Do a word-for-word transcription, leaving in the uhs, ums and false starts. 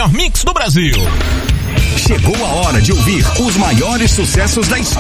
melhor mix do Brasil. Chegou a hora de ouvir os maiores sucessos da história.